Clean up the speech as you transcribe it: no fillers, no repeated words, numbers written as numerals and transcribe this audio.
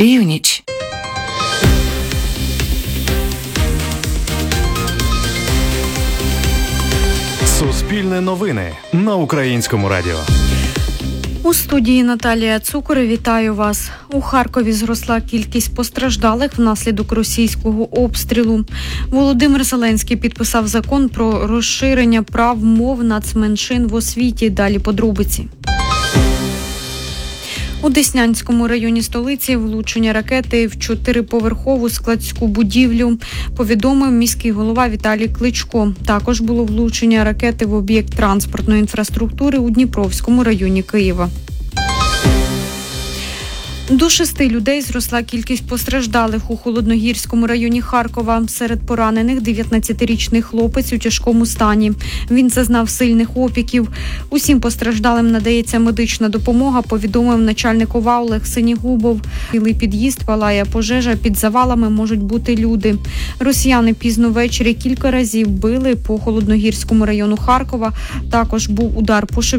Північ. Суспільне новини на Українському радіо. У студії Наталія Цукор. Вітаю вас. У Харкові зросла кількість постраждалих внаслідок російського обстрілу. Володимир Зеленський підписав закон про розширення прав мов нацменшин в освіті. Далі подробиці. У Деснянському районі столиці влучення ракети в 4-поверхову складську будівлю, повідомив міський голова Віталій Кличко. Також було влучення ракети в об'єкт транспортної інфраструктури у Дніпровському районі Києва. До 6 людей зросла кількість постраждалих у Холодногірському районі Харкова. Серед поранених 19-річний хлопець у тяжкому стані. Він зазнав сильних опіків. Усім постраждалим надається медична допомога, повідомив начальник ОВА Олег Синігубов. Цілий під'їзд палає пожежа, під завалами можуть бути люди. Росіяни пізно ввечері кілька разів били по Холодногірському району Харкова. Також був удар по